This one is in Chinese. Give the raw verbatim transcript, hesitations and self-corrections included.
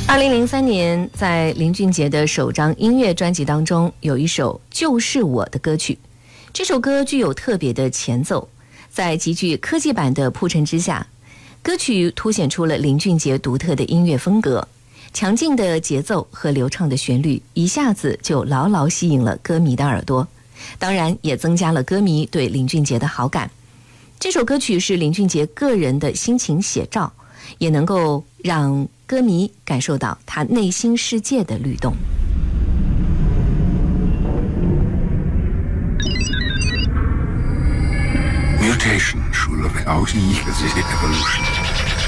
二零零三年，在林俊杰的首张音乐专辑当中，有一首《就是我》的歌曲。这首歌具有特别的前奏，在极具科技版的铺陈之下，歌曲凸显出了林俊杰独特的音乐风格，强劲的节奏和流畅的旋律一下子就牢牢吸引了歌迷的耳朵，当然也增加了歌迷对林俊杰的好感。这首歌曲是林俊杰个人的心情写照，也能够让歌迷感受到他内心世界的律动。 Mutation 除了表意义的这些 evolution